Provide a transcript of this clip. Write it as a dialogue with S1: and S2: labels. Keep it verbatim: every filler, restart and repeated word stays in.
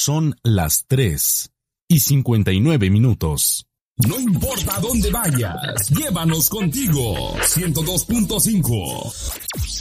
S1: Son las tres y cincuenta y nueve minutos.
S2: No importa dónde vayas, llévanos contigo. ciento dos punto cinco.